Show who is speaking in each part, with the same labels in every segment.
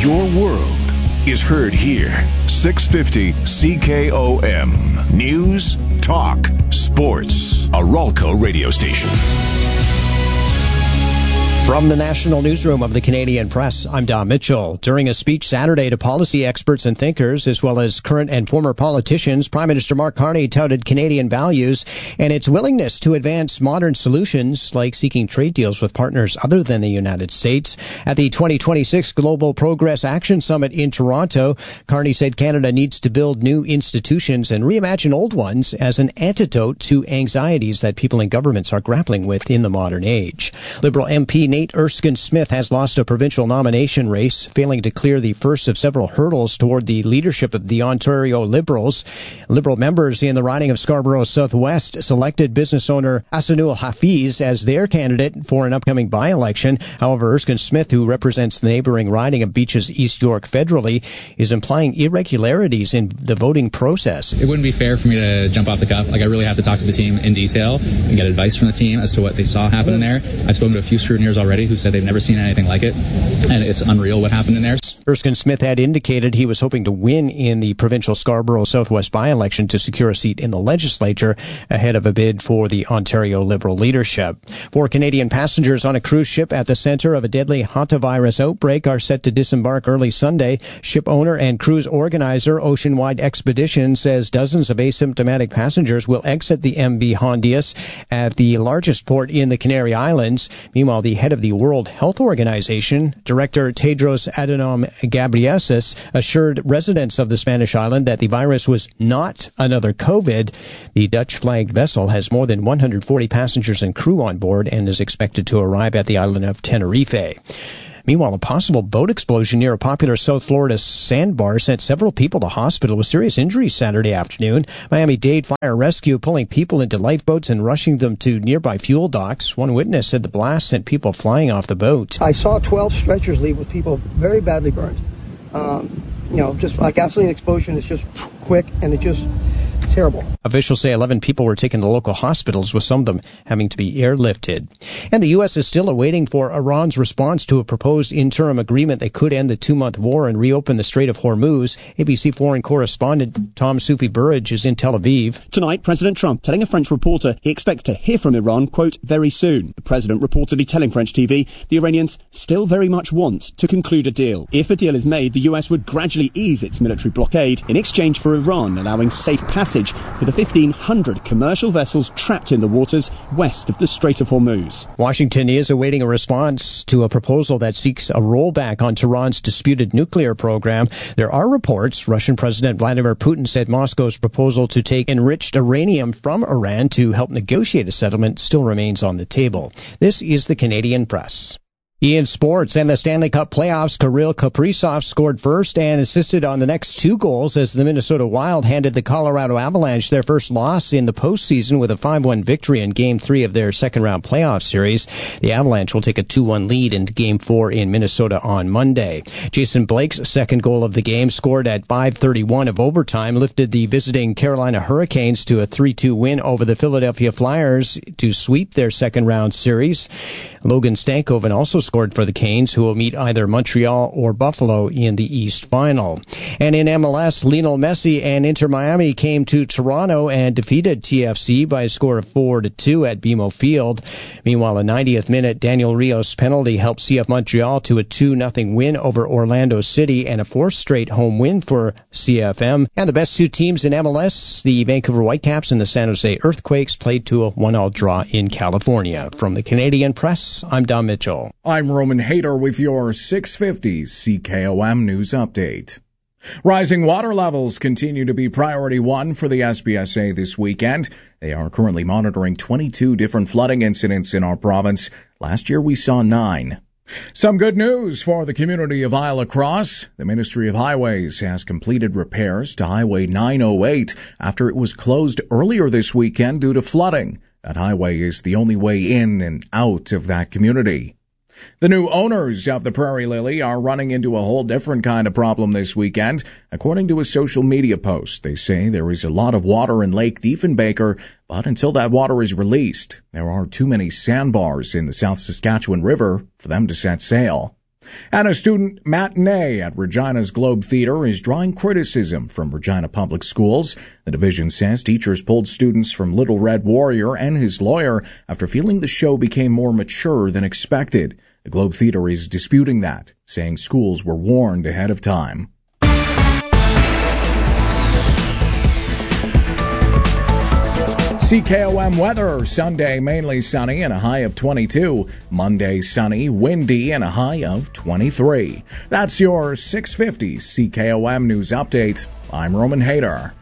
Speaker 1: Your world is heard here. 650 CKOM. News, talk, sports. A Ralco radio station.
Speaker 2: From the National Newsroom of the Canadian Press, I'm Don Mitchell. During a speech Saturday to policy experts and thinkers, as well as current and former politicians, Prime Minister Mark Carney touted Canadian values and its willingness to advance modern solutions like seeking trade deals with partners other than the United States. At the 2026 Global Progress Action Summit in Toronto, Carney said Canada needs to build new institutions and reimagine old ones as an antidote to anxieties that people in governments are grappling with in the modern age. Liberal MP Nate Erskine-Smith has lost a provincial nomination race, failing to clear the first of several hurdles toward the leadership of the Ontario Liberals. Liberal members in the riding of Scarborough Southwest selected business owner Ahsanul Hafiz as their candidate for an upcoming by-election. However, Erskine-Smith, who represents the neighboring riding of Beaches East York federally, is implying irregularities in the voting process.
Speaker 3: It wouldn't be fair for me to jump off the cuff. I really have to talk to the team in detail and get advice from the team as to what they saw happen in there. I've spoken to a few scrutineers already who said they've never seen anything like it, and it's unreal what happened in there.
Speaker 2: Erskine-Smith had indicated he was hoping to win in the provincial Scarborough Southwest by-election to secure a seat in the legislature ahead of a bid for the Ontario Liberal leadership. 4 Canadian passengers on a cruise ship at the center of a deadly hantavirus outbreak are set to disembark early Sunday. Ship owner and cruise organizer Oceanwide Expedition says dozens of asymptomatic passengers will exit the MV Hondias at the largest port in the Canary Islands. Meanwhile, the head of the World Health Organization, Director Tedros Adhanom Ghebreyesus, assured residents of the Spanish island that the virus was not another COVID. The Dutch-flagged vessel has more than 140 passengers and crew on board and is expected to arrive at the island of Tenerife. Meanwhile, a possible boat explosion near a popular South Florida sandbar sent several people to hospital with serious injuries Saturday afternoon. Miami-Dade Fire Rescue pulling people into lifeboats and rushing them to nearby fuel docks. One witness said the blast sent people flying off the boat.
Speaker 4: I saw 12 stretchers leave with people very badly burned. Just a gasoline explosion is just quick and it's terrible.
Speaker 2: Officials say 11 people were taken to local hospitals, with some of them having to be airlifted. And the U.S. is still awaiting for Iran's response to a proposed interim agreement that could end the 2-month war and reopen the Strait of Hormuz. ABC foreign correspondent Tom Soufi Burridge is in Tel Aviv.
Speaker 5: Tonight, President Trump telling a French reporter he expects to hear from Iran, quote, very soon. The president reportedly telling French TV the Iranians still very much want to conclude a deal. If a deal is made, the U.S. would gradually ease its military blockade in exchange for Iran allowing safe passage for the 1,500 commercial vessels trapped in the waters west of the Strait of Hormuz.
Speaker 2: Washington is awaiting a response to a proposal that seeks a rollback on Tehran's disputed nuclear program. There are reports Russian President Vladimir Putin said Moscow's proposal to take enriched uranium from Iran to help negotiate a settlement still remains on the table. This is the Canadian Press. In sports and the Stanley Cup playoffs, Kirill Kaprizov scored first and assisted on the next 2 goals as the Minnesota Wild handed the Colorado Avalanche their first loss in the postseason with a 5-1 victory in Game 3 of their second-round playoff series. The Avalanche will take a 2-1 lead into Game 4 in Minnesota on Monday. Jason Blake's second goal of the game, scored at 5:31 of overtime, lifted the visiting Carolina Hurricanes to a 3-2 win over the Philadelphia Flyers to sweep their second-round series. Logan Stankoven also scored for the Canes, who will meet either Montreal or Buffalo in the East Final. And in MLS, Lionel Messi and Inter Miami came to Toronto and defeated TFC by a score of 4-2 at BMO Field. Meanwhile, a 90th minute Daniel Rios penalty helped CF Montreal to a 2-0 win over Orlando City and a 4th straight home win for CFM. And the best 2 teams in MLS, the Vancouver Whitecaps and the San Jose Earthquakes, played to a 1-1 draw in California. From the Canadian Press, I'm Don Mitchell.
Speaker 6: I'm Roman Hayter with your 650 CKOM News Update. Rising water levels continue to be priority 1 for the SPSA this weekend. They are currently monitoring 22 different flooding incidents in our province. Last year we saw 9. Some good news for the community of Isle Cross. The Ministry of Highways has completed repairs to Highway 908 after it was closed earlier this weekend due to flooding. That highway is the only way in and out of that community. The new owners of the Prairie Lily are running into a whole different kind of problem this weekend. According to a social media post, they say there is a lot of water in Lake Diefenbaker, but until that water is released, there are too many sandbars in the South Saskatchewan River for them to set sail. And a student matinee at Regina's Globe Theatre is drawing criticism from Regina Public Schools. The division says teachers pulled students from Little Red Warrior and his lawyer after feeling the show became more mature than expected. The Globe Theatre is disputing that, saying schools were warned ahead of time. CKOM weather, Sunday mainly sunny and a high of 22. Monday sunny, windy and a high of 23. That's your 650 CKOM news update. I'm Roman Hader.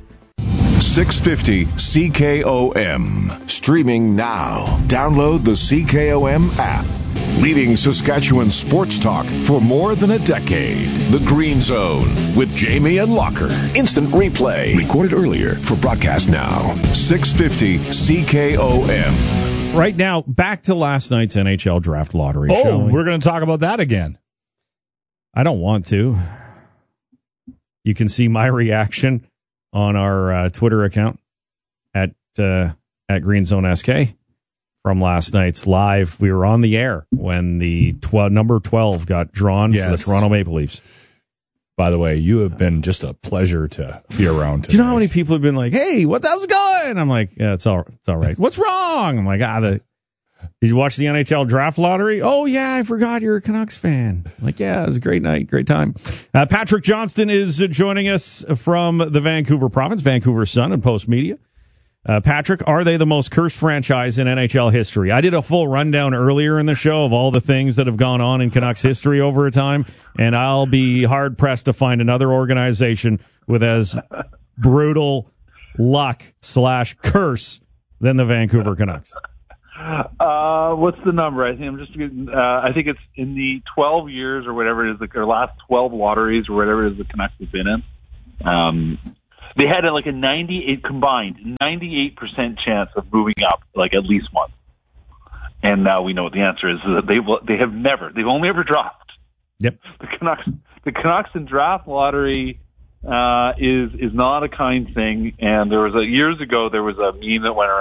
Speaker 1: 650 CKOM. Streaming now. Download the CKOM app. Leading Saskatchewan sports talk for more than a decade. The Green Zone with Jamie and Locker. Instant replay. Recorded earlier for broadcast now. 650 CKOM.
Speaker 7: Right now, back to last night's NHL draft lottery.
Speaker 8: Oh, we're going to talk about that again.
Speaker 7: I don't want to. You can see my reaction on our Twitter account at Green Zone SK. From last night's live, we were on the air when the number 12 got drawn for the Toronto Maple Leafs.
Speaker 8: By the way, you have been just a pleasure to be around today.
Speaker 7: Do you know how many people have been like, "Hey, how's it going?" I'm like, "Yeah, it's all right." What's wrong? I'm like, did you watch the NHL draft lottery? Oh yeah, I forgot you're a Canucks fan. I'm like, yeah, it was a great night, great time. Patrick Johnston is joining us from the Vancouver province, Vancouver Sun and Post Media. Patrick, are they the most cursed franchise in NHL history? I did a full rundown earlier in the show of all the things that have gone on in Canucks history over time, and I'll be hard-pressed to find another organization with as brutal luck / curse than the Vancouver Canucks.
Speaker 9: What's the number? I think it's in the 12 years or whatever it is, or last 12 lotteries or whatever it is the Canucks have been in. They had a 98% chance of moving up, at least once. And now we know what the answer is. They've only ever dropped.
Speaker 7: Yep.
Speaker 9: The Canucks in draft lottery is not a kind thing. And years ago there was a meme that went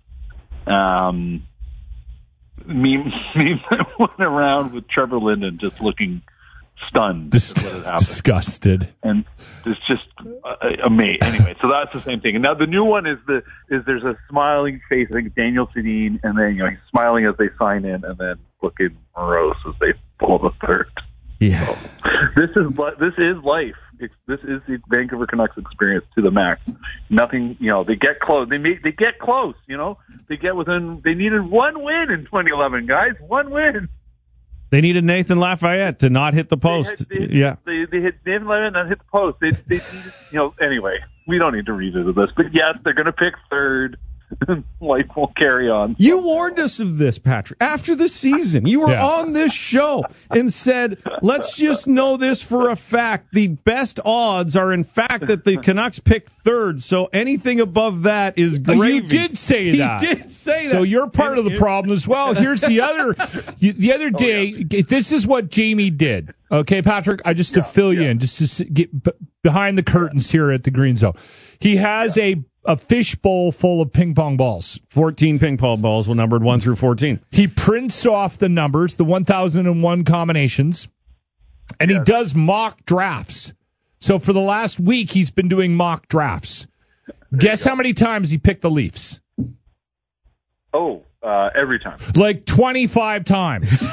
Speaker 9: around with Trevor Linden just looking stunned,
Speaker 8: disgusted,
Speaker 9: and it's just amazing. Anyway, so that's the same thing. And now the new one is there's a smiling face. I think Daniel Sedin, and then he's smiling as they sign in, and then looking morose as they pull the third.
Speaker 7: Yeah,
Speaker 9: so, this is life. This is the Vancouver Canucks experience to the max. Nothing, they get close. They get close. They get within. They needed one win in 2011, guys. One win.
Speaker 7: They needed Nathan Lafayette to not hit the post.
Speaker 9: They hit Nathan Lafayette and not hit the post. They needed, anyway, we don't need to revisit this. But yes, they're going to pick third. Life will carry on.
Speaker 7: You warned us of this, Patrick. After the season, you were on this show and said, let's just know this for a fact. The best odds are, in fact, that the Canucks pick third. So anything above that is gravy.
Speaker 8: You did say that.
Speaker 7: He did say that.
Speaker 8: So you're part of the problem as well. Here's the other. The other day, this is what Jamie did. Okay, Patrick, to fill you in, just to get behind the curtains here at the Green Zone. He has a fishbowl full of ping pong balls.
Speaker 7: 14 ping pong balls were numbered 1 through 14.
Speaker 8: He prints off the numbers, the 1001 combinations, and he does mock drafts. So for the last week, he's been doing mock drafts. Guess how many times he picked the Leafs?
Speaker 9: Every time.
Speaker 8: 25 times.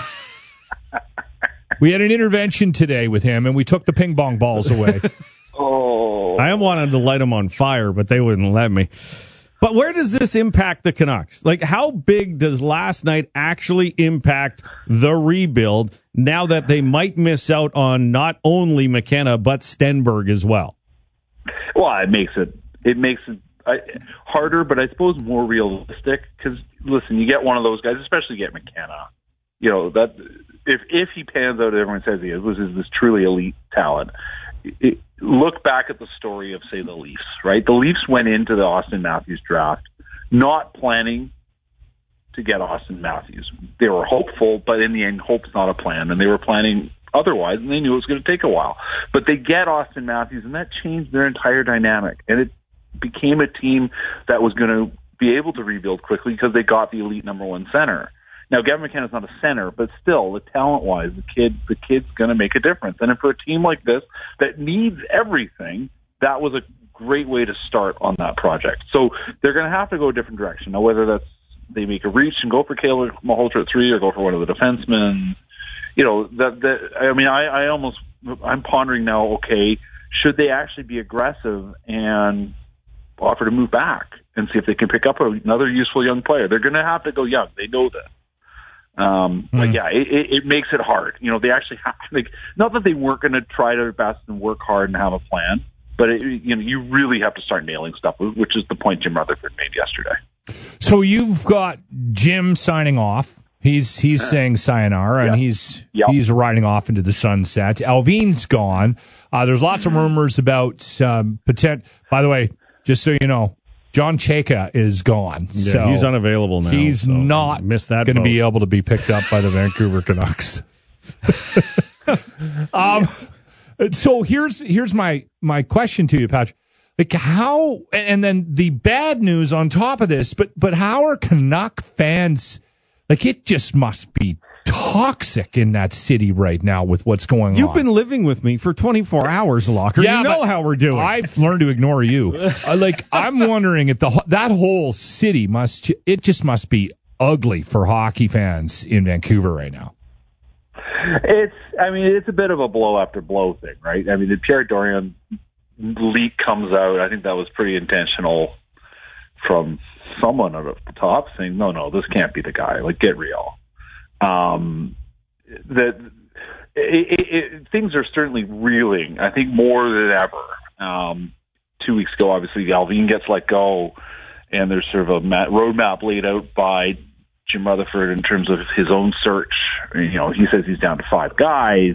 Speaker 8: We had an intervention today with him, and we took the ping pong balls away.
Speaker 7: I wanted to light them on fire, but they wouldn't let me. But where does this impact the Canucks? How big does last night actually impact the rebuild now that they might miss out on not only McKenna, but Stenberg as well?
Speaker 9: Well, it makes it harder, but I suppose more realistic. Because, listen, you get one of those guys, especially get McKenna. That if he pans out, everyone says he is this truly elite talent. Look back at the story of, say, the Leafs, right? The Leafs went into the Austin Matthews draft not planning to get Austin Matthews. They were hopeful, but in the end, hope's not a plan, and they were planning otherwise, and they knew it was going to take a while. But they get Austin Matthews, and that changed their entire dynamic, and it became a team that was going to be able to rebuild quickly because they got the elite number one center. Now, Gavin McKenna's not a center, but still, the talent-wise, the kid's going to make a difference. And for a team like this that needs everything, that was a great way to start on that project. So they're going to have to go a different direction. Now, whether that's they make a reach and go for Caleb Malhotra at 3 or go for one of the defensemen, I'm pondering now, okay, should they actually be aggressive and offer to move back and see if they can pick up another useful young player? They're going to have to go young. They know that. But yeah, it makes it hard. They actually have, not that they weren't going to try their best and work hard and have a plan, but you really have to start nailing stuff, which is the point Jim Rutherford made yesterday.
Speaker 8: So you've got Jim signing off. He's saying sayonara, and he's riding off into the sunset. Alvin's gone. There's lots of rumors about potential. By the way, just so you know, John Chayka is gone.
Speaker 7: Yeah,
Speaker 8: so
Speaker 7: he's unavailable now.
Speaker 8: He's not going to be able to be picked up by the Vancouver Canucks. So here's my question to you, Patrick. How, and then the bad news on top of this, but how are Canuck fans? It just must be toxic in that city right now with what's going on.
Speaker 7: You've been living with me for 24 hours, Locker.
Speaker 8: Yeah,
Speaker 7: you know how we're doing.
Speaker 8: I've learned to ignore you. I'm wondering if that whole city must be ugly for hockey fans in Vancouver right now.
Speaker 9: It's a bit of a blow after blow thing, right? I mean, the Pierre Dorion leak comes out. I think that was pretty intentional from someone at the top saying, no, this can't be the guy. Get real. Things are certainly reeling, I think, more than ever. 2 weeks ago, obviously, Alvin gets let go, and there's sort of a roadmap laid out by Jim Rutherford in terms of his own search. He says he's down to 5 guys.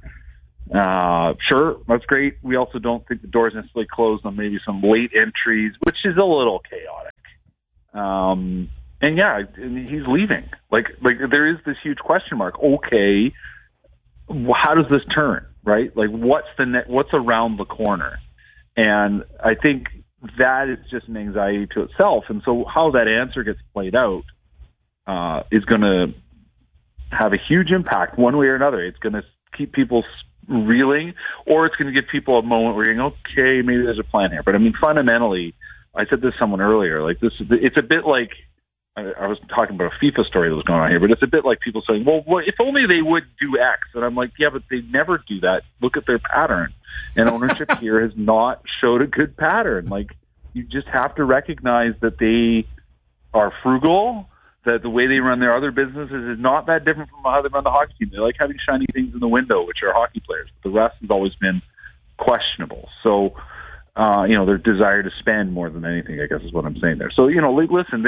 Speaker 9: Sure, that's great. We also don't think the door's necessarily closed on maybe some late entries, which is a little chaotic. And he's leaving. There is this huge question mark. Okay, how does this turn, right? What's around the corner? And I think that is just an anxiety to itself. And so how that answer gets played out is going to have a huge impact one way or another. It's going to keep people reeling, or it's going to give people a moment where you're going, okay, maybe there's a plan here. But fundamentally, I said this to someone earlier, it's a bit like, I was talking about a FIFA story that was going on here, but it's a bit like people saying, well, if only they would do X. And I'm like, yeah, but they never do that. Look at their pattern. And ownership here has not showed a good pattern. You just have to recognize that they are frugal, that the way they run their other businesses is not that different from how they run the hockey team. They like having shiny things in the window, which are hockey players. But the rest has always been questionable. So, their desire to spend more than anything, I guess, is what I'm saying there. So, listen,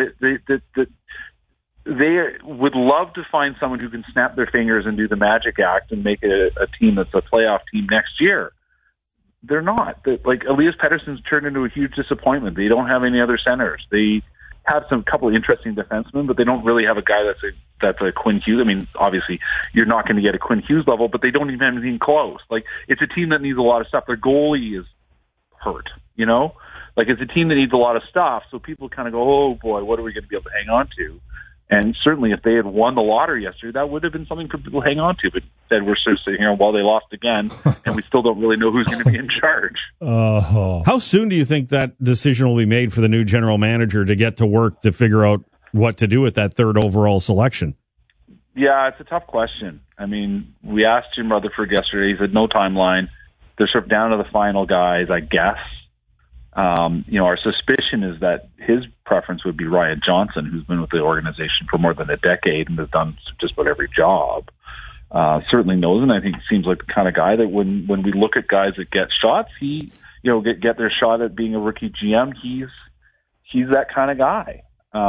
Speaker 9: they would love to find someone who can snap their fingers and do the magic act and make it a team that's a playoff team next year. They're not. Elias Pettersson's turned into a huge disappointment. They don't have any other centers. They have some couple of interesting defensemen, but they don't really have a guy that's a Quinn Hughes. Obviously, you're not going to get a Quinn Hughes level, but they don't even have anything close. It's a team that needs a lot of stuff. Their goalie is hurt, it's a team that needs a lot of stuff. So people kind of go, oh boy, what are we going to be able to hang on to? And certainly if they had won the lottery yesterday, that would have been something for people to hang on to. But instead we're sort of sitting here while they lost again, and we still don't really know who's going to be in charge.
Speaker 7: How soon do you think that decision will be made for the new general manager to get to work to figure out what to do with that third overall selection?
Speaker 9: Yeah, it's a tough question. We asked Jim Rutherford yesterday. He said no timeline. They're sort of down to the final guys, I guess. Our suspicion is that his preference would be Ryan Johnson, who's been with the organization for more than a decade and has done just about every job. Certainly knows, and I think he seems like the kind of guy that when we look at guys that get shots, get their shot at being a rookie GM, he's that kind of guy.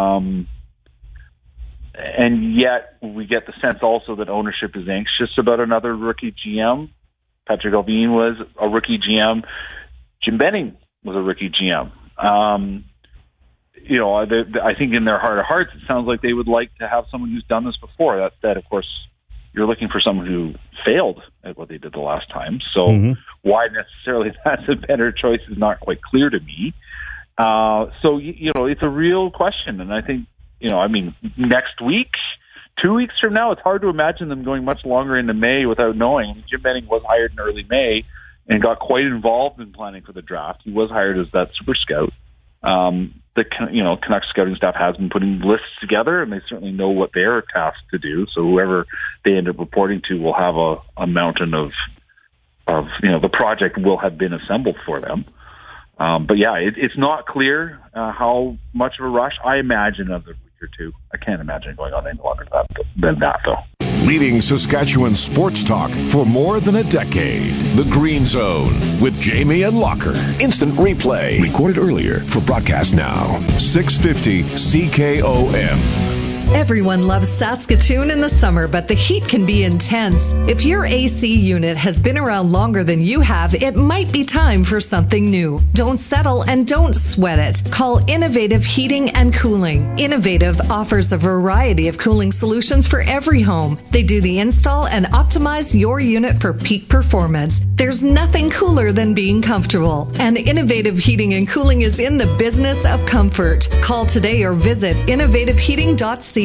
Speaker 9: And yet we get the sense also that ownership is anxious about another rookie GM. Patrick Allvin was a rookie GM. Jim Benning was a rookie GM. I think in their heart of hearts, it sounds like they would like to have someone who's done this before. That said, of course, you're looking for someone who failed at what they did the last time. So why necessarily that's a better choice is not quite clear to me. So it's a real question. And I think, next week, 2 weeks from now, it's hard to imagine them going much longer into May without knowing. Jim Benning was hired in early May and got quite involved in planning for the draft. He was hired as that super scout. The Canucks scouting staff has been putting lists together, and they certainly know what they're tasked to do. So whoever they end up reporting to will have a mountain of the project will have been assembled for them. But yeah, it's not clear how much of a rush. I imagine another week or two. I can't imagine it going on any longer than that, though.
Speaker 1: Leading Saskatchewan sports talk for more than a decade. The Green Zone with Jamie and Locker. Instant replay. Recorded earlier for broadcast now. 650 CKOM.
Speaker 10: Everyone loves Saskatoon in the summer, but the heat can be intense. If your AC unit has been around longer than you have, it might be time for something new. Don't settle and don't sweat it. Call Innovative Heating and Cooling. Innovative offers a variety of cooling solutions for every home. They do the install and optimize your unit for peak performance. There's nothing cooler than being comfortable. And Innovative Heating and Cooling is in the business of comfort. Call today or visit innovativeheating.ca.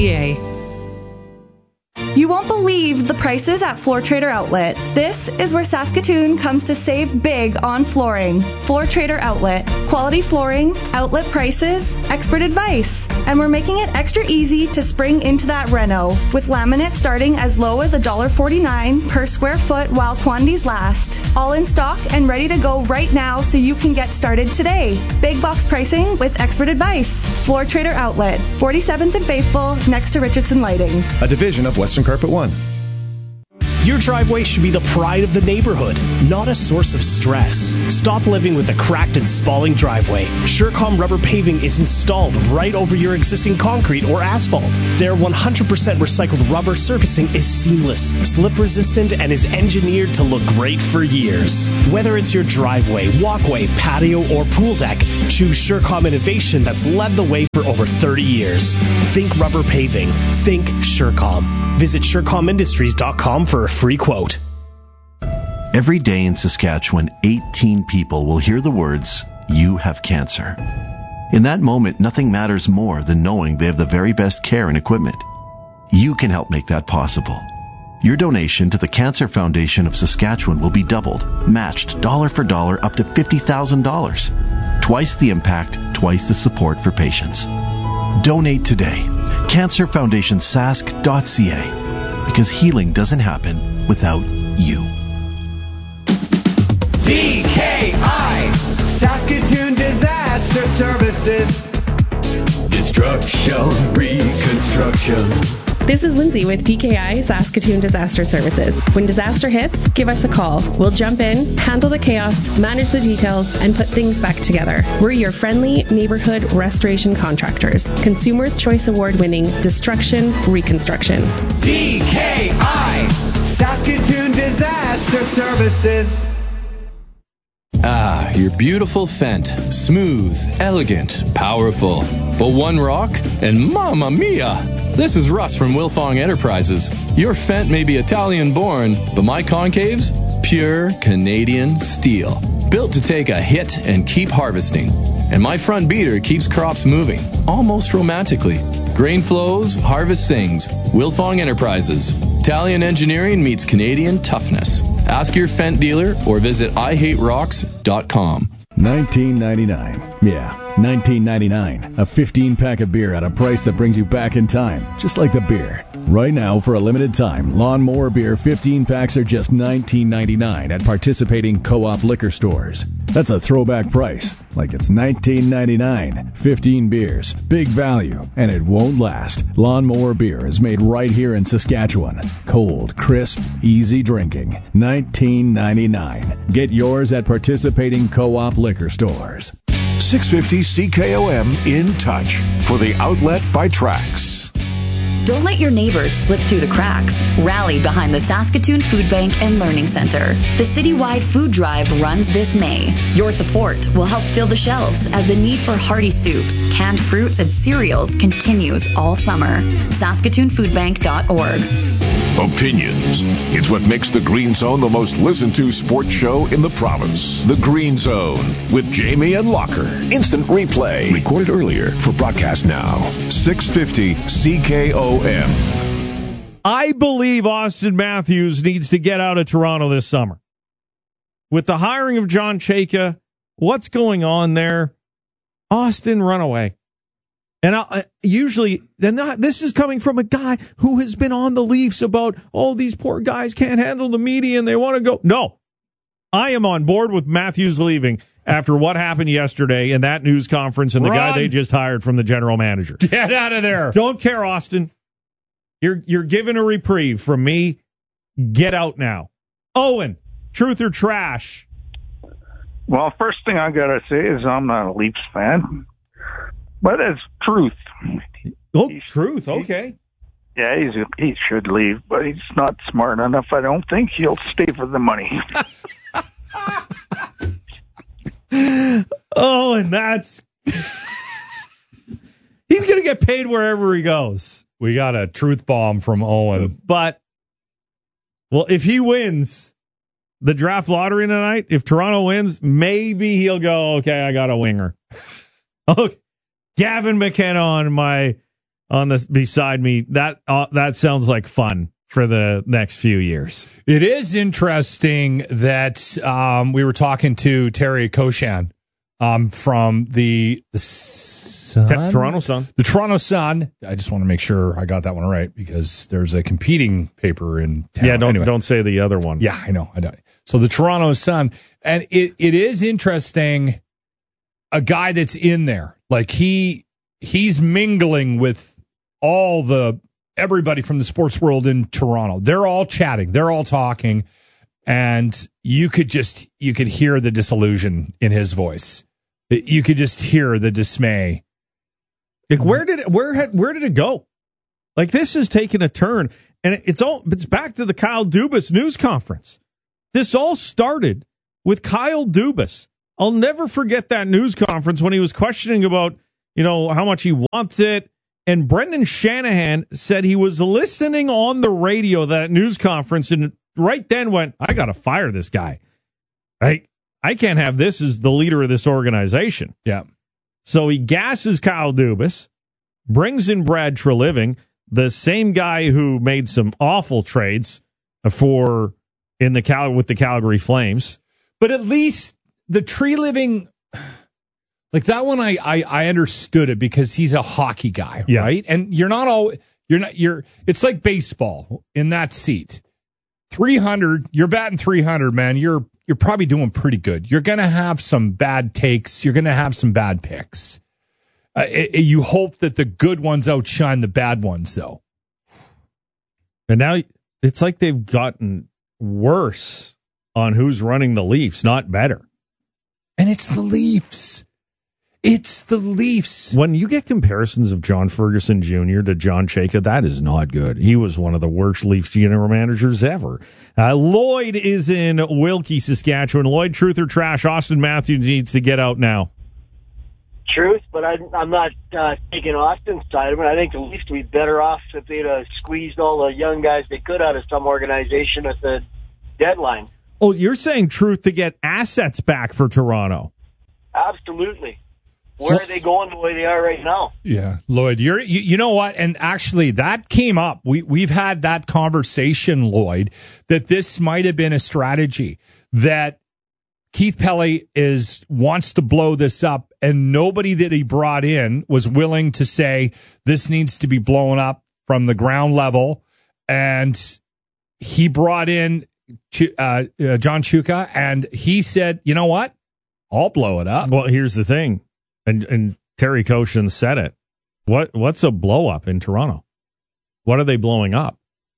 Speaker 11: You won't believe the prices at Floor Trader Outlet. This is where Saskatoon comes to save big on flooring. Floor Trader Outlet. Quality flooring, outlet prices, expert advice. And we're making it extra easy to spring into that reno, with laminate starting as low as $1.49 per square foot while quantities last. All in stock and ready to go right now so you can get started today. Big box pricing with expert advice. Floor Trader Outlet, 47th and Faithful, next to Richardson Lighting.
Speaker 12: A division of Western Carpet One.
Speaker 13: Your driveway should be the pride of the neighborhood, not a source of stress. Stop living with a cracked and spalling driveway. Surecom rubber paving is installed right over your existing concrete or asphalt. Their 100% recycled rubber surfacing is seamless, slip resistant, and is engineered to look great for years. Whether it's your driveway, walkway, patio, or pool deck, choose Surecom innovation that's led the way for over 30 years. Think rubber paving. Think Surecom. Visit SurecomIndustries.com for a free quote.
Speaker 14: Every day in Saskatchewan, 18 people will hear the words, "You have cancer." In that moment, nothing matters more than knowing they have the very best care and equipment. You can help make that possible. Your donation to the Cancer Foundation of Saskatchewan will be doubled, matched dollar for dollar up to $50,000. Twice the impact, twice the support for patients. Donate today. CancerFoundationSask.ca. Because healing doesn't happen without you.
Speaker 15: DKI, Saskatoon Disaster Services. Destruction, reconstruction.
Speaker 16: This is Lindsay with DKI Saskatoon Disaster Services. When disaster hits, give us a call. We'll jump in, handle the chaos, manage the details, and put things back together. We're your friendly neighborhood restoration contractors. Consumers' Choice Award-winning Destruction Reconstruction.
Speaker 15: DKI, Saskatoon Disaster Services.
Speaker 17: Ah, your beautiful Fendt. Smooth, elegant, powerful. But one rock, and mamma mia! This is Russ from Wilfong Enterprises. Your Fendt may be Italian-born, but my concaves? Pure Canadian steel. Built to take a hit and keep harvesting. And my front beater keeps crops moving, almost romantically. Grain flows, harvest sings. Wilfong Enterprises. Italian engineering meets Canadian toughness. Ask your Fendt dealer or visit IHateRocks.com.
Speaker 18: $19.99. Yeah, $19.99. A 15-pack of beer at a price that brings you back in time, just like the beer. Right now, for a limited time, Lawnmower Beer 15 packs are just $19.99 at participating co-op liquor stores. That's a throwback price, like it's $19.99. 15 beers, big value, and it won't last. Lawnmower Beer is made right here in Saskatchewan. Cold, crisp, easy drinking. $19.99. Get yours at participating co-op liquor stores.
Speaker 1: 650 CKOM In Touch for the Outlet by Trax.
Speaker 19: Don't let your neighbors slip through the cracks. Rally behind the Saskatoon Food Bank and Learning Center. The citywide food drive runs this May. Your support will help fill the shelves as the need for hearty soups, canned fruits, and cereals continues all summer. SaskatoonFoodBank.org.
Speaker 1: Opinions. It's what makes the Green Zone the most listened to sports show in the province. The Green Zone with Jamie and Locker. Instant replay. Recorded earlier for broadcast now. 650 CKOM.
Speaker 7: I believe Austin Matthews needs to get out of Toronto this summer. With the hiring of John Chayka, what's going on there? Austin, run away. And this is coming from a guy who has been on the Leafs about, these poor guys can't handle the media and they want to go. No, I am on board with Matthews leaving after what happened yesterday in that news conference and the guy they just hired from the general manager.
Speaker 8: Get out of there.
Speaker 7: Don't care, Austin. You're given a reprieve from me. Get out now. Owen, truth or trash?
Speaker 20: Well, first thing I got to say is I'm not a Leafs fan, but it's truth.
Speaker 7: Truth, okay.
Speaker 20: Yeah, he should leave, but he's not smart enough. I don't think he'll stay for the money.
Speaker 7: And that's... He's going to get paid wherever he goes.
Speaker 8: We got a truth bomb from Owen.
Speaker 7: But, if he wins the draft lottery tonight, if Toronto wins, maybe he'll go, okay, I got a winger. Okay. Gavin McKenna beside me. That sounds like fun for the next few years.
Speaker 8: It is interesting that we were talking to Terry Koshan from the Sun?
Speaker 7: Toronto Sun.
Speaker 8: The Toronto Sun. I just want to make sure I got that one right because there's a competing paper in town.
Speaker 7: Yeah, don't say the other one.
Speaker 8: Yeah, I know. So the Toronto Sun, and it is interesting. A guy that's in there, like he's mingling with everybody from the sports world in Toronto. They're all chatting, they're all talking, and you could hear the disillusion in his voice. You could just hear the dismay.
Speaker 7: Like where did it go? Like this has taken a turn, and it's back to the Kyle Dubas news conference. This all started with Kyle Dubas. I'll never forget that news conference when he was questioning about, how much he wants it. And Brendan Shanahan said he was listening on the radio, that news conference, and right then went, I got to fire this guy. I can't have this as the leader of this organization.
Speaker 8: Yeah.
Speaker 7: So he gasses Kyle Dubas, brings in Brad Treliving, the same guy who made some awful trades with the Calgary Flames.
Speaker 8: But at least the Treliving, like that one, I understood it because he's a hockey guy, right? And it's like baseball in that seat. 300, you're batting 300, man. You're probably doing pretty good. You're going to have some bad takes. You're going to have some bad picks. You hope that the good ones outshine the bad ones, though.
Speaker 7: And now it's like they've gotten worse on who's running the Leafs, not better.
Speaker 8: And it's the Leafs. It's the Leafs.
Speaker 7: When you get comparisons of John Ferguson Jr. to John Chayka, that is not good. He was one of the worst Leafs general managers ever. Lloyd is in Wilkie, Saskatchewan. Lloyd, truth or trash? Austin Matthews needs to get out now.
Speaker 21: Truth, but I'm not taking Austin's side of it. I think the Leafs would be better off if they'd squeezed all the young guys they could out of some organization at the deadline.
Speaker 7: Oh, you're saying truth to get assets back for Toronto?
Speaker 21: Absolutely. Where are they going the way they are right now?
Speaker 8: Yeah, Lloyd, you know what? And actually, that came up. We've had that conversation, Lloyd, that this might have been a strategy that Keith Pelley wants to blow this up, and nobody that he brought in was willing to say this needs to be blown up from the ground level. And he brought in John Chayka, and he said, you know what? I'll blow it up.
Speaker 7: Well, here's the thing. And Terry Koshan said it. What's a blow up in Toronto? What are they blowing up?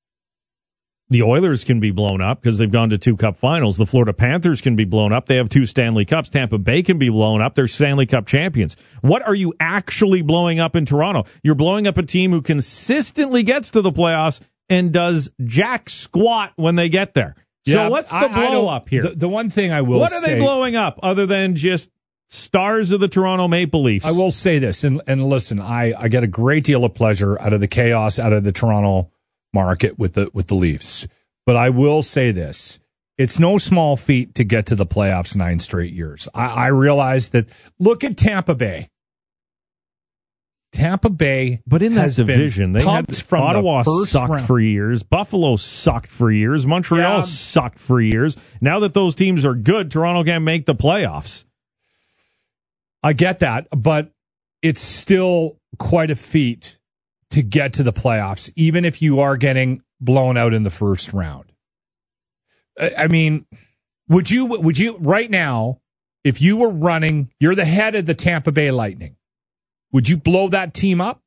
Speaker 7: The Oilers can be blown up because they've gone to 2 Cup finals. The Florida Panthers can be blown up. They have 2 Stanley Cups. Tampa Bay can be blown up. They're Stanley Cup champions. What are you actually blowing up in Toronto? You're blowing up a team who consistently gets to the playoffs and does jack squat when they get there. So what's the blow up here?
Speaker 8: The one thing I will say.
Speaker 7: What are they blowing up other than just stars of the Toronto Maple Leafs?
Speaker 8: I will say this, and listen, I get a great deal of pleasure out of the chaos out of the Toronto market with the Leafs. But I will say this. It's no small feat to get to the playoffs 9 straight years. I realize that. Look at Tampa Bay. Tampa Bay,
Speaker 7: but in that division, they had
Speaker 8: from
Speaker 7: Ottawa sucked
Speaker 8: round.
Speaker 7: for years, Buffalo sucked for years, Montreal sucked for years. Now that those teams are good, Toronto can't make the playoffs.
Speaker 8: I get that, but it's still quite a feat to get to the playoffs, even if you are getting blown out in the first round. I mean, would you right now, if you were running, you're the head of the Tampa Bay Lightning, would you blow that team up?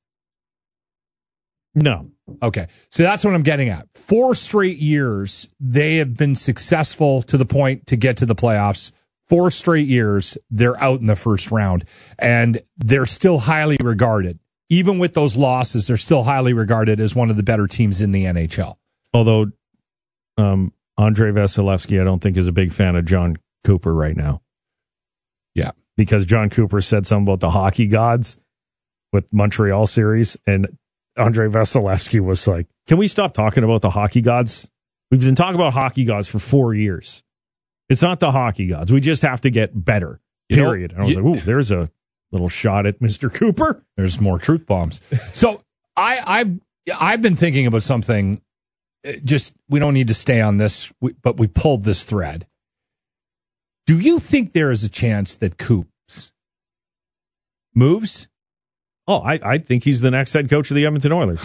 Speaker 7: No.
Speaker 8: Okay. So that's what I'm getting at. 4 straight years, they have been successful to the point to get to the playoffs. 4 straight years, they're out in the first round, and they're still highly regarded. Even with those losses, they're still highly regarded as one of the better teams in the NHL.
Speaker 7: Although Andrei Vasilevsky, I don't think, is a big fan of John Cooper right now.
Speaker 8: Yeah.
Speaker 7: Because John Cooper said something about the hockey gods with Montreal series, and Andrei Vasilevsky was like, can we stop talking about the hockey gods? We've been talking about hockey gods for 4 years. It's not the hockey gods. We just have to get better, period. And I was like, ooh, there's a little shot at Mr. Cooper.
Speaker 8: There's more truth bombs. So I've been thinking about something. Just, we don't need to stay on this, but we pulled this thread. Do you think there is a chance that Coops moves?
Speaker 7: Oh, I think he's the next head coach of the Edmonton Oilers.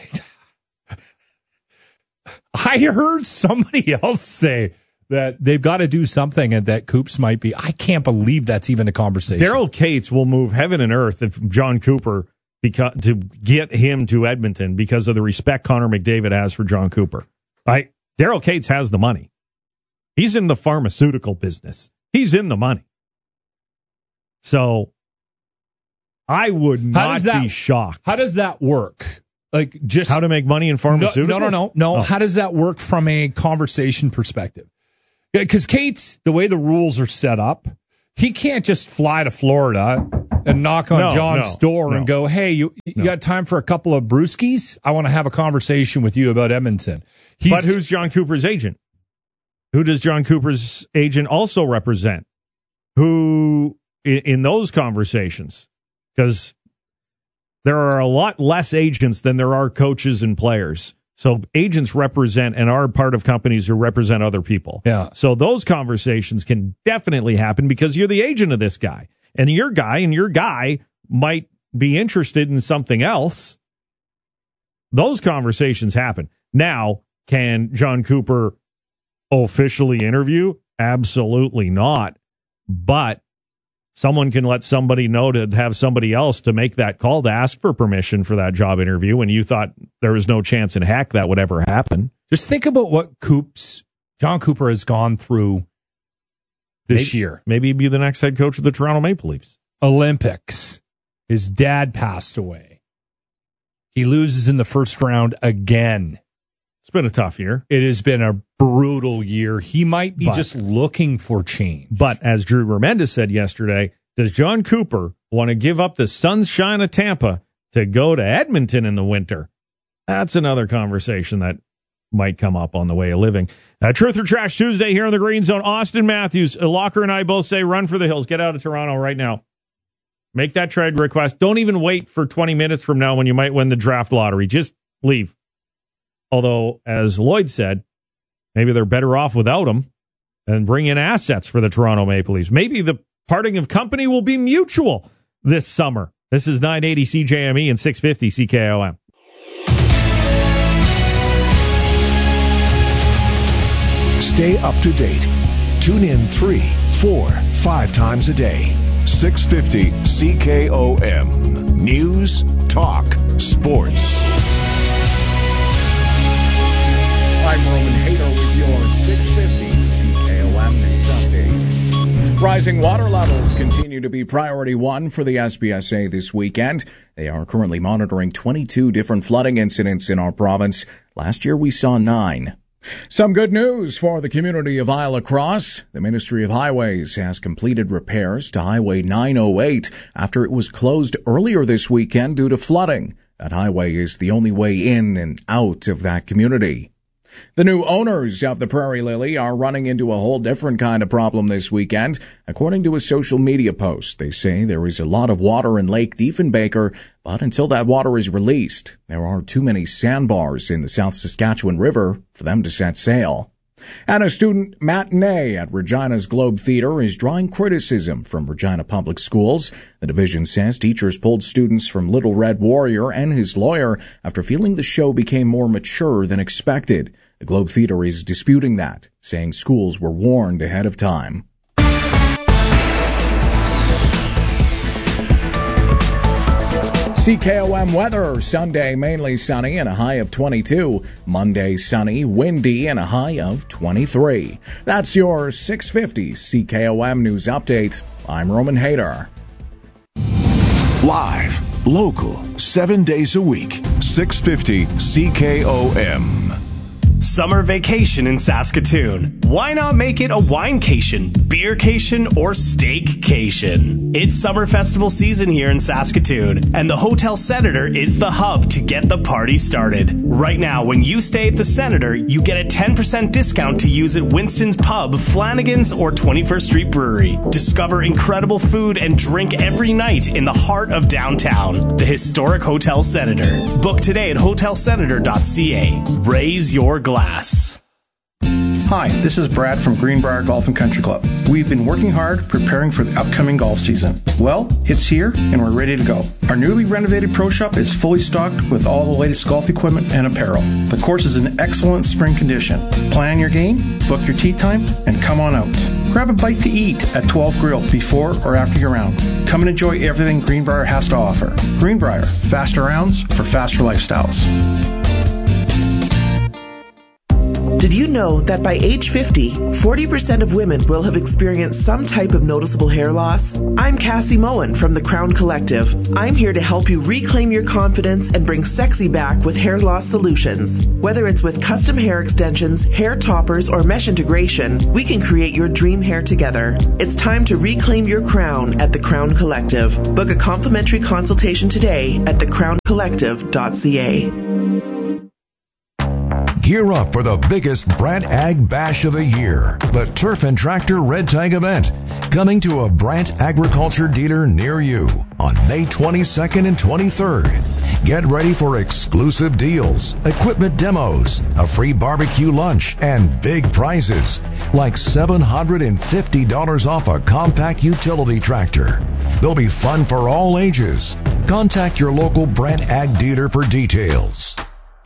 Speaker 8: I heard somebody else say that they've got to do something and that Coops might be. I can't believe that's even a conversation.
Speaker 7: Daryl Cates will move heaven and earth if John Cooper to get him to Edmonton because of the respect Connor McDavid has for John Cooper. Daryl Cates has the money. He's in the pharmaceutical business. He's in the money. So I would not be shocked.
Speaker 8: How does that work? Like, just
Speaker 7: how to make money in pharmaceuticals?
Speaker 8: No. How does that work from a conversation perspective? Because Cates, the way the rules are set up, he can't just fly to Florida and knock on John's door and go, hey, you got time for a couple of brewskis? I want to have a conversation with you about Edmonton.
Speaker 7: But who's John Cooper's agent? Who does John Cooper's agent also represent? Who in those conversations? Because there are a lot less agents than there are coaches and players. So agents represent and are part of companies who represent other people.
Speaker 8: Yeah.
Speaker 7: So those conversations can definitely happen because you're the agent of this guy. And your guy might be interested in something else. Those conversations happen. Now, can John Cooper officially interview? Absolutely not. But someone can let somebody know to have somebody else to make that call to ask for permission for that job interview when you thought there was no chance in heck that would ever happen.
Speaker 8: Just think about what John Cooper has gone through this year.
Speaker 7: Maybe he'd be the next head coach of the Toronto Maple Leafs.
Speaker 8: Olympics. His dad passed away. He loses in the first round again.
Speaker 7: It's been a tough year.
Speaker 8: It has been a brutal year. He might be just looking for change.
Speaker 7: But as Drew Remendez said yesterday, does John Cooper want to give up the sunshine of Tampa to go to Edmonton in the winter? That's another conversation that might come up on the way of living. Truth or Trash Tuesday here in the Green Zone. Austin Matthews, Locker and I both say run for the hills. Get out of Toronto right now. Make that trade request. Don't even wait for 20 minutes from now when you might win the draft lottery. Just leave. Although, as Lloyd said, maybe they're better off without him and bring in assets for the Toronto Maple Leafs. Maybe the parting of company will be mutual this summer. This is 980 CJME and 650 CKOM.
Speaker 1: Stay up to date. Tune in 3, 4, 5 times a day. 650 CKOM. News, talk, sports.
Speaker 6: I'm Roman Hader with your 650 CKOM News Update. Rising water levels continue to be priority one for the SBSA this weekend. They are currently monitoring 22 different flooding incidents in our province. Last year we saw 9. Some good news for the community of Isle Cross. The Ministry of Highways has completed repairs to Highway 908 after it was closed earlier this weekend due to flooding. That highway is the only way in and out of that community. The new owners of the Prairie Lily are running into a whole different kind of problem this weekend. According to a social media post, they say there is a lot of water in Lake Diefenbaker, but until that water is released, there are too many sandbars in the South Saskatchewan River for them to set sail. And a student matinee at Regina's Globe Theatre is drawing criticism from Regina Public Schools. The division says teachers pulled students from Little Red Warrior and his lawyer after feeling the show became more mature than expected. The Globe Theatre is disputing that, saying schools were warned ahead of time. CKOM weather, Sunday mainly sunny and a high of 22. Monday sunny, windy and a high of 23. That's your 650 CKOM News Update. I'm Roman Hayter.
Speaker 1: Live, local, 7 days a week, 650 CKOM.
Speaker 13: Summer vacation in Saskatoon. Why not make it a winecation, beercation, or steakcation? It's summer festival season here in Saskatoon, and the Hotel Senator is the hub to get the party started. Right now, when you stay at the Senator, you get a 10% discount to use at Winston's Pub, Flanagan's, or 21st Street Brewery. Discover incredible food and drink every night in the heart of downtown. The historic Hotel Senator. Book today at hotelsenator.ca. Raise your glass.
Speaker 3: Hi, this is Brad from Greenbrier Golf and Country Club. We've been working hard preparing for the upcoming golf season. Well, it's here and we're ready to go. Our newly renovated pro shop is fully stocked with all the latest golf equipment and apparel. The course is in excellent spring condition. Plan your game, book your tee time, and come on out. Grab a bite to eat at 12 Grill before or after your round. Come and enjoy everything Greenbrier has to offer. Greenbrier, faster rounds for faster lifestyles.
Speaker 22: Did you know that by age 50, 40% of women will have experienced some type of noticeable hair loss? I'm Cassie Moen from the Crown Collective. I'm here to help you reclaim your confidence and bring sexy back with hair loss solutions. Whether it's with custom hair extensions, hair toppers, or mesh integration, we can create your dream hair together. It's time to reclaim your crown at the Crown Collective. Book a complimentary consultation today at thecrowncollective.ca.
Speaker 1: Gear up for the biggest Brant Ag Bash of the year, the Turf and Tractor Red Tag event, coming to a Brant Agriculture dealer near you on May 22nd and 23rd. Get ready for exclusive deals, equipment demos, a free barbecue lunch, and big prizes, like $750 off a compact utility tractor. There'll be fun for all ages. Contact your local Brant Ag dealer for details.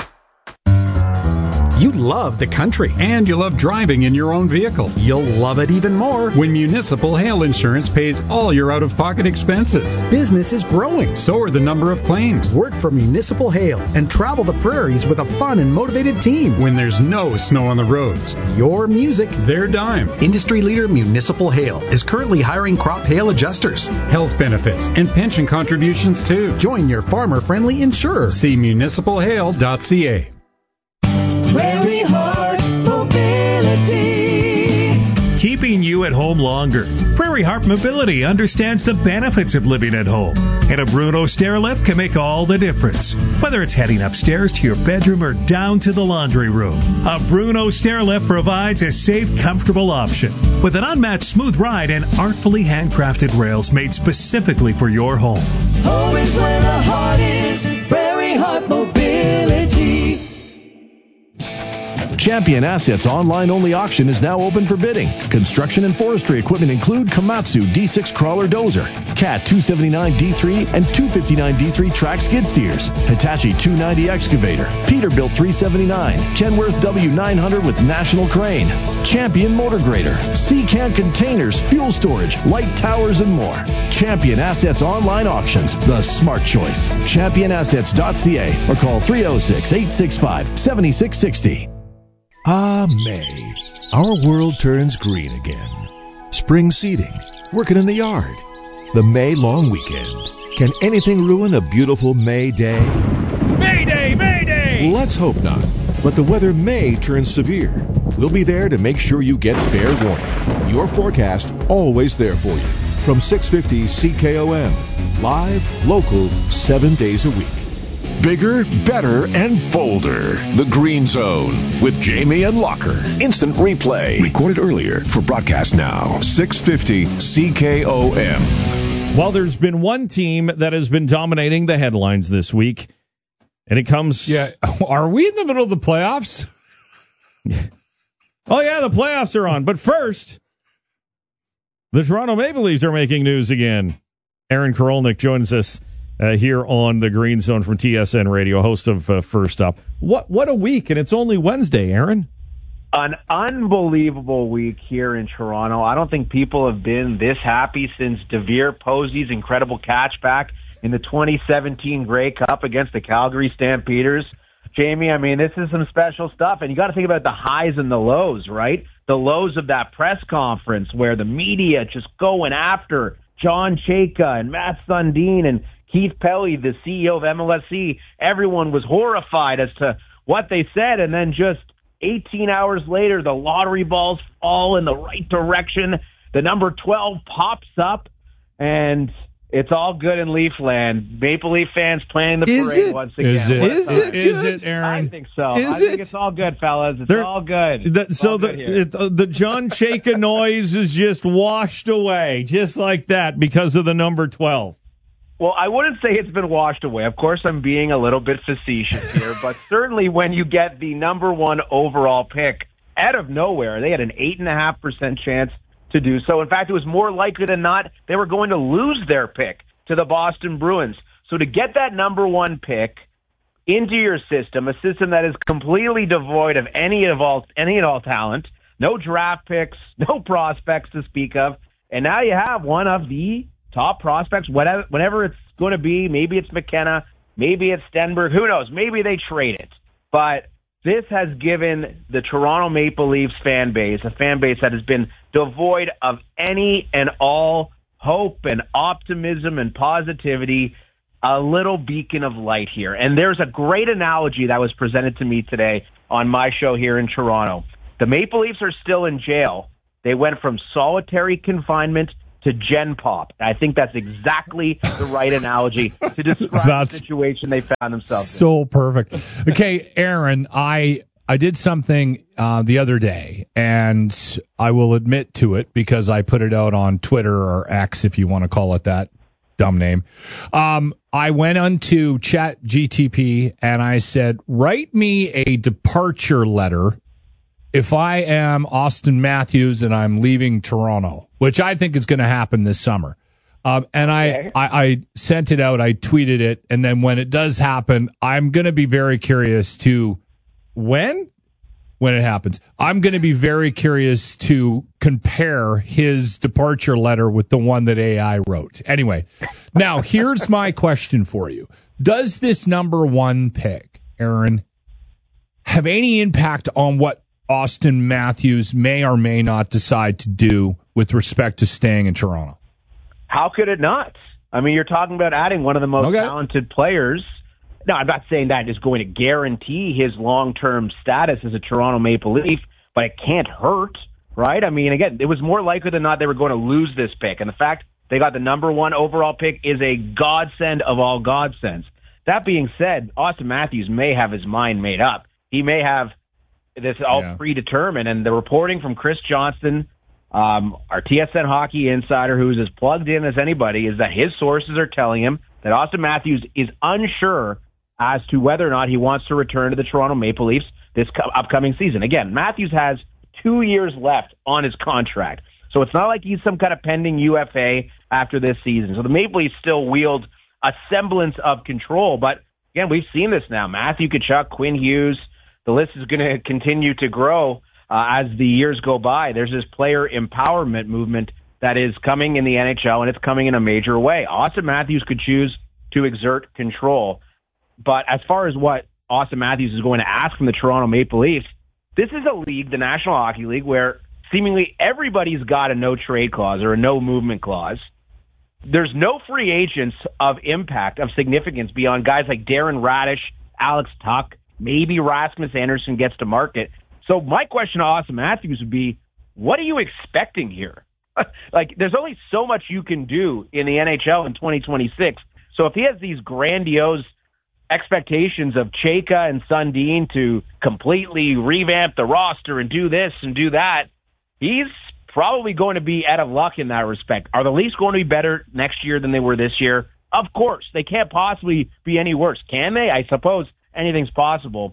Speaker 23: You love the country, and you love driving in your own vehicle. You'll love it even more when Municipal Hail Insurance pays all your out-of-pocket expenses. Business is growing, so are the number of claims. Work for Municipal Hail and travel the prairies with a fun and motivated team when there's no snow on the roads. Your music, their dime. Industry leader Municipal Hail is currently hiring crop hail adjusters, health benefits, and pension contributions too. Join your farmer-friendly insurer. See municipalhail.ca.
Speaker 15: Prairie Heart Mobility.
Speaker 24: Keeping you at home longer. Prairie Heart Mobility understands the benefits of living at home, and a Bruno stairlift can make all the difference. Whether it's heading upstairs to your bedroom or down to the laundry room, a Bruno stairlift provides a safe, comfortable option with an unmatched smooth ride and artfully handcrafted rails made specifically for your home.
Speaker 15: Home is where the heart is. Prairie Heart Mobility.
Speaker 14: Champion Assets online-only auction is now open for bidding. Construction and forestry equipment include Komatsu D6 crawler dozer, Cat 279 D3 and 259 D3 track skid steers, Hitachi 290 excavator, Peterbilt 379, Kenworth W900 with National Crane, Champion motor grader, Seacan containers, fuel storage, light towers, and more. Champion Assets online auctions, the smart choice. ChampionAssets.ca or call 306-865-7660.
Speaker 1: Ah, May. Our world turns green again. Spring seeding, working in the yard, the May long weekend. Can anything ruin a beautiful May day?
Speaker 24: Mayday! Mayday!
Speaker 1: Let's hope not. But the weather may turn severe. We'll be there to make sure you get fair warning. Your forecast always there for you. From 650 CKOM. Live, local, 7 days a week. Bigger, better, and bolder. The Green Zone with Jamie and Locker. Instant replay. Recorded earlier for broadcast now. 650 CKOM.
Speaker 7: Well, there's been one team that has been dominating the headlines this week, and it comes...
Speaker 8: Yeah, are we in the middle of the playoffs?
Speaker 7: Oh, yeah, the playoffs are on. But first, the Toronto Maple Leafs are making news again. Aaron Korolnik joins us here on the Green Zone from TSN Radio, host of First Up. What a week, and it's only Wednesday, Aaron.
Speaker 2: An unbelievable week here in Toronto. I don't think people have been this happy since Devere Posey's incredible catchback in the 2017 Grey Cup against the Calgary Stampeders. Jamie, I mean, this is some special stuff, and you got to think about the highs and the lows, right? The lows of that press conference where the media just going after John Chayka and Matt Sundin and Keith Pelly, the CEO of MLSE. Everyone was horrified as to what they said, and then just 18 hours later, the lottery balls fall in the right direction. The number 12 pops up, and it's all good in Leafland. Maple Leaf fans planning the parade once again.
Speaker 8: Is it, Aaron?
Speaker 2: I think so. I think it's all good, fellas. It's all good.
Speaker 7: The John Chayka noise is just washed away, just like that, because of the number 12.
Speaker 2: Well, I wouldn't say it's been washed away. Of course, I'm being a little bit facetious here, but certainly when you get the number 1 overall pick out of nowhere, they had an 8.5% chance to do so. In fact, it was more likely than not they were going to lose their pick to the Boston Bruins. So to get that number 1 pick into your system, a system that is completely devoid of any and all talent, no draft picks, no prospects to speak of, and now you have one of the top prospects, whatever it's going to be. Maybe it's McKenna, maybe it's Stenberg, who knows? Maybe they trade it. But this has given the Toronto Maple Leafs fan base, a fan base that has been devoid of any and all hope and optimism and positivity, a little beacon of light here. And there's a great analogy that was presented to me today on my show here in Toronto. The Maple Leafs are still in jail. They went from solitary confinement to Gen Pop. I think that's exactly the right analogy to describe the situation they found themselves in.
Speaker 8: So perfect. Okay, Aaron, I did something the other day, and I will admit to it because I put it out on Twitter or X, if you want to call it that dumb name. I went onto ChatGTP and I said, write me a departure letter if I am Austin Matthews and I'm leaving Toronto, which I think is going to happen this summer. And I sent it out, I tweeted it, and then when it does happen, I'm going to be very curious to when it happens. I'm going to be very curious to compare his departure letter with the one that AI wrote. Anyway, now here's my question for you. Does this number 1 pick, Aaron, have any impact on what Austin Matthews may or may not decide to do with respect to staying in Toronto?
Speaker 2: How could it not? I mean, you're talking about adding one of the most talented players. No, I'm not saying that is going to guarantee his long-term status as a Toronto Maple Leaf, but it can't hurt, right? I mean, again, it was more likely than not they were going to lose this pick, and the fact they got the number 1 overall pick is a godsend of all godsends. That being said, Austin Matthews may have his mind made up. He may have this all predetermined, and the reporting from Chris Johnston, our TSN hockey insider, who's as plugged in as anybody, is that his sources are telling him that Austin Matthews is unsure as to whether or not he wants to return to the Toronto Maple Leafs this upcoming season. Again, Matthews has 2 years left on his contract, so it's not like he's some kind of pending UFA after this season. So the Maple Leafs still wield a semblance of control, but again, we've seen this now. Matthew Tkachuk, Quinn Hughes, the list is going to continue to grow as the years go by. There's this player empowerment movement that is coming in the NHL, and it's coming in a major way. Austin Matthews could choose to exert control. But as far as what Austin Matthews is going to ask from the Toronto Maple Leafs, this is a league, the National Hockey League, where seemingly everybody's got a no-trade clause or a no-movement clause. There's no free agents of impact, of significance, beyond guys like Darren Radish, Alex Tuck, maybe Rasmus Anderson gets to market. So my question to Austin Matthews would be, what are you expecting here? Like, there's only so much you can do in the NHL in 2026. So if he has these grandiose expectations of Chayka and Sundin to completely revamp the roster and do this and do that, he's probably going to be out of luck in that respect. Are the Leafs going to be better next year than they were this year? Of course. They can't possibly be any worse. Can they? I suppose anything's possible.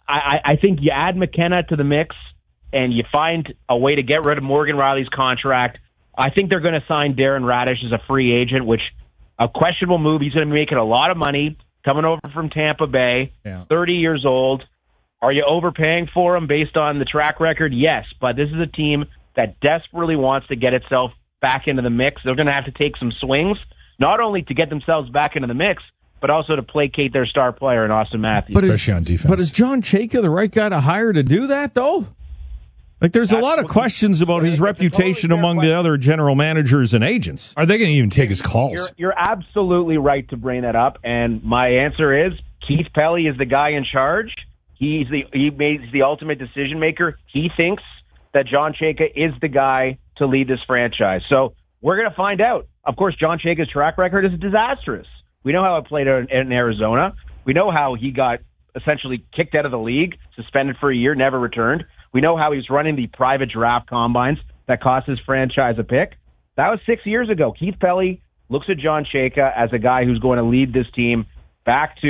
Speaker 2: I think you add McKenna to the mix and you find a way to get rid of Morgan Rielly's contract. I think they're going to sign Darren Radish as a free agent, which a questionable move. He's going to be making a lot of money coming over from Tampa Bay, 30 years old. Are you overpaying for him based on the track record? Yes, but this is a team that desperately wants to get itself back into the mix. They're going to have to take some swings, not only to get themselves back into the mix, but also to placate their star player in Austin Matthews.
Speaker 8: Especially on defense.
Speaker 7: But is John Chayka the right guy to hire to do that, though? Like, there's a lot of questions about his reputation among the other general managers and agents.
Speaker 8: Are they going to even take his calls?
Speaker 2: You're absolutely right to bring that up, and my answer is Keith Pelly is the guy in charge. He's the ultimate decision maker. He thinks that John Chayka is the guy to lead this franchise. So we're going to find out. Of course, John Chayka's track record is disastrous. We know how it played in Arizona. We know how he got essentially kicked out of the league, suspended for a year, never returned. We know how he's running the private draft combines that cost his franchise a pick. That was 6 years ago. Keith Pelly looks at John Chayka as a guy who's going to lead this team back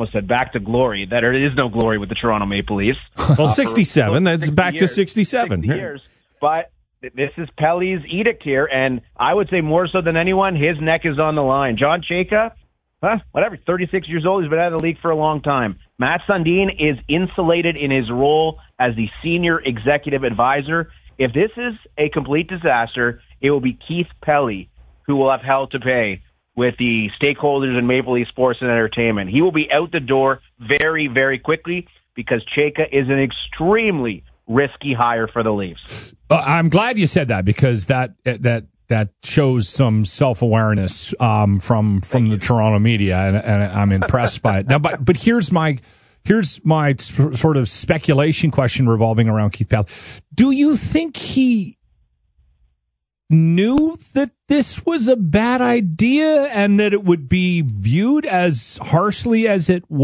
Speaker 2: to glory. That there is no glory with the Toronto Maple Leafs.
Speaker 7: Well, 67. That's back
Speaker 2: years,
Speaker 7: to 67.
Speaker 2: 60 years. But this is Pelly's edict here, and I would say more so than anyone, his neck is on the line. John Chayka, whatever, 36 years old. He's been out of the league for a long time. Matt Sundin is insulated in his role as the senior executive advisor. If this is a complete disaster, it will be Keith Pelly who will have hell to pay with the stakeholders in Maple Leaf Sports and Entertainment. He will be out the door very, very quickly because Chayka is an extremely risky hire for the Leafs.
Speaker 8: I'm glad you said that because that shows some self-awareness from the Toronto media, and I'm impressed by it. Now, but here's my sort of speculation question revolving around Keith Pelly. Do you think he knew that this was a bad idea and that it would be viewed as harshly as it was?